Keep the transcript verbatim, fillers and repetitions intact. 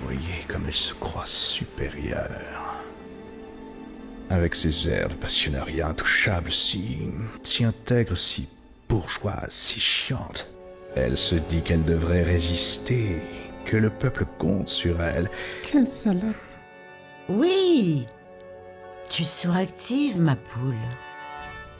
Voyez comme elle se croit supérieure. Avec ses airs de passionnariat intouchable, si... si intègre, si bourgeoise, si chiante. Elle se dit qu'elle devrait résister, que le peuple compte sur elle. Quelle salope! Oui, tu es suractive, ma poule.